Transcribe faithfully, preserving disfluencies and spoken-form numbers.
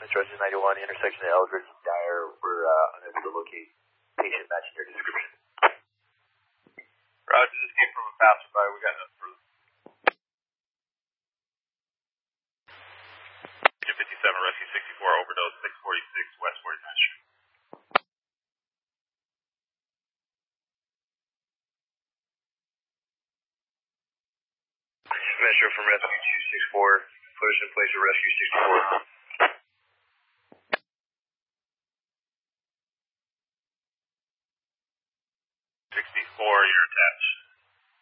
Metro ninety-one, intersection of Eldridge and Dyer. We're uh, unable to locate patient matching their description. Roger, this came from a passerby. We got nothing further. Agent fifty-seven, Rescue sixty-four, overdose six forty-six, West forty-ninth Street. Metro from Rescue two sixty-four, push in place of Rescue sixty-four.